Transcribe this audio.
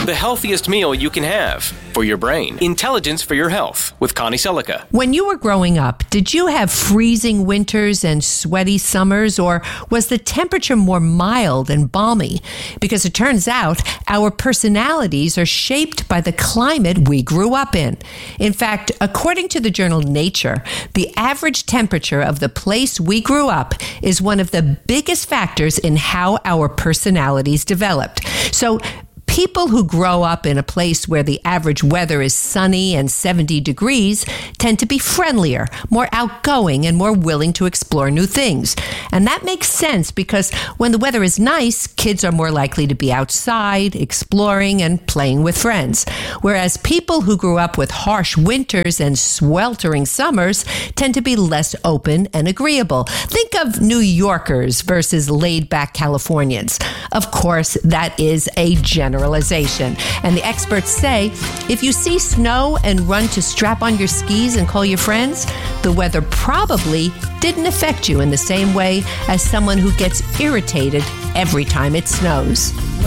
The healthiest meal you can have for your brain. Intelligence for your health with Connie Selica. When you were growing up, did you have freezing winters and sweaty summers, or was the temperature more mild and balmy? Because it turns out our personalities are shaped by the climate we grew up in. In fact, according to the journal Nature, the average temperature of the place we grew up is one of the biggest factors in how our personalities developed. So, people who grow up in a place where the average weather is sunny and 70 degrees tend to be friendlier, more outgoing, and more willing to explore new things. And that makes sense because when the weather is nice, kids are more likely to be outside, exploring, and playing with friends. Whereas people who grew up with harsh winters and sweltering summers tend to be less open and agreeable. Think of New Yorkers versus laid-back Californians. Of course, that is a generalization. And the experts say, if you see snow and run to strap on your skis and call your friends, the weather probably didn't affect you in the same way as someone who gets irritated every time it snows.